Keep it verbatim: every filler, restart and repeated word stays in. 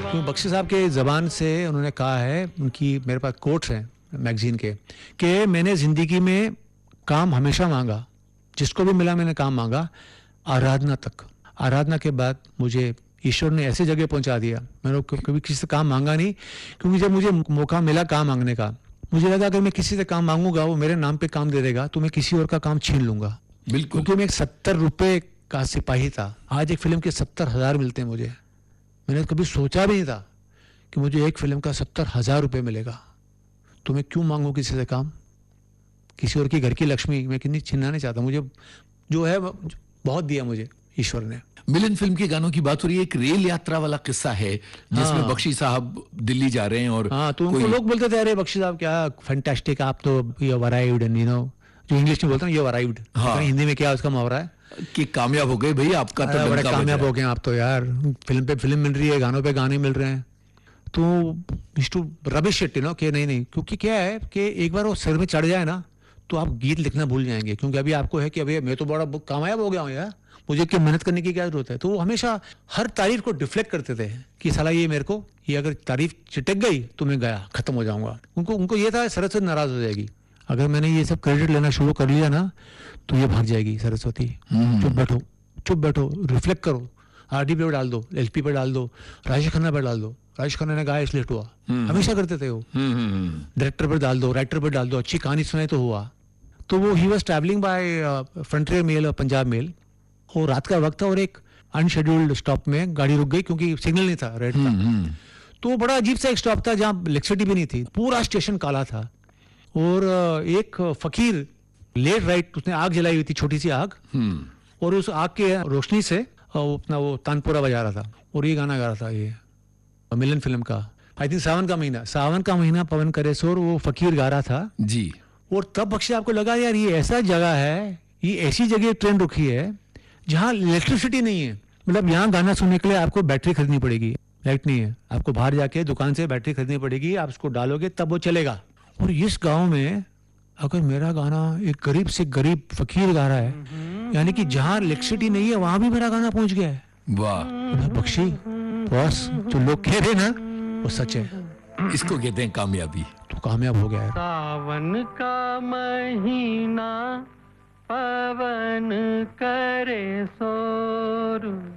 क्यों बख्शी साहब के ज़बान से उन्होंने कहा है, उनकी मेरे पास कोट्स हैं मैगजीन के, कि मैंने ज़िंदगी में काम हमेशा मांगा, जिसको भी मिला मैंने काम मांगा, आराधना तक। आराधना के बाद मुझे ईश्वर ने ऐसे जगह पहुंचा दिया, मैंने कभी किसी से काम मांगा नहीं, क्योंकि जब मुझे मौका मिला काम मांगने का, मुझे लगा अगर मैं किसी से काम मांगूंगा वो मेरे नाम पे काम दे देगा, तो मैं किसी और का काम छीन लूंगा। बिल्कुल, क्योंकि मैं एक सत्तर रुपये का सिपाही था, आज एक फिल्म के सत्तर हजार मिलते हैं मुझे। मैंने कभी सोचा भी नहीं था कि मुझे एक फिल्म का सत्तर हजार रुपये मिलेगा, तो मैं क्यों मांगू किसी से काम? किसी और की घर की लक्ष्मी मैं कितनी छीनना नहीं चाहता, मुझे जो है बहुत दिया मुझे ईश्वर ने। मिलन फिल्म के गानों की बात हो रही है, एक रेल यात्रा वाला किस्सा है जिसमें हाँ। बख्शी साहब दिल्ली जा रहे हैं और हाँ, तो उनको लोग बोलते थे, अरे बख्शी साहब क्या फैंटास्टिक, आप तो you arrived, and you know, जो इंग्लिश में बोलते हैं यू अराइव्ड, हाँ। हिंदी में क्या उसका मुहावरा है कि कामयाब हो गए भाई, आपका तो बड़े कामयाब हो गए आप तो यार, फिल्म पे फिल्म मिल रही है, गानों पे गाने मिल रहे हैं, तो to rubbish it, you know, कि नहीं नहीं, क्योंकि क्या है कि एक बार वो सिर में चढ़ जाए ना तो आप गीत लिखना भूल जाएंगे, क्योंकि अभी आपको है कि अभी मैं तो बड़ा कामयाब हो गया हूँ यार, मुझे क्या मेहनत करने की क्या जरूरत है। तो वो हमेशा हर तारीफ को डिफ्लेक्ट करते थे कि साला ये मेरे को, ये अगर तारीफ चिटक गई तो मैं गया, खत्म हो जाऊंगा। उनको उनको ये था सरस्वती नाराज हो जाएगी, अगर मैंने ये सब क्रेडिट लेना शुरू कर लिया ना तो ये भाग जाएगी सरस्वती। चुप बैठो, चुप बैठो, रिफ्लेक्ट करो, आरडी पे डाल दो, एलपी पे डाल दो, राजेश खन्ना पे डाल दो, राजेश खन्ना ने गाया इसलिए हिट हुआ, हमेशा करते थे वो। डायरेक्टर पर डाल दो, राइटर पर डाल दो, अच्छी कहानी सुनाई तो हुआ। तो वो he was travelling by frontier mail और पंजाब मेल, और रात का वक्त था और एक अनशेड्यूल्ड स्टॉप में गाड़ी रुक गई क्योंकि सिग्नल नहीं था, रेड था। तो बड़ा अजीब सा एक स्टॉप था जहाँ इलेक्ट्रिसिटी भी नहीं थी, पूरा स्टेशन काला था, और एक फकीर लेट राइट, उसने आग जलाई हुई थी, छोटी सी आग, और उस आग के रोशनी से अपना वो तानपुरा बजा रहा था और ये गाना गा रहा था, ये मिलन फिल्म का, आई थिंक सावन का महीना, सावन का महीना पवन करे शोर, वो फकीर गा रहा था जी। और तब बख्शी आपको लगा यार ये ऐसा जगह है, ये ऐसी जगह ट्रेन रुकी है जहाँ इलेक्ट्रिसिटी नहीं है, मतलब यहाँ गाना सुनने के लिए आपको बैटरी खरीदनी पड़ेगी, लाइट नहीं है, आपको बाहर जाके दुकान से बैटरी खरीदनी पड़ेगी, आप उसको डालोगे तब वो चलेगा। और इस गांव में अगर मेरा गाना एक गरीब से गरीब फकीर गा रहा है, यानी कि जहाँ इलेक्ट्रिसिटी नहीं है वहां भी मेरा गाना पहुंच गया है। वाह बख्शी बॉस, जो लोग कह रहे ना वो सच है, इसको कहते हैं कामयाबी। तो कामयाब हो गया है। सावन का महीना पवन करे शोर,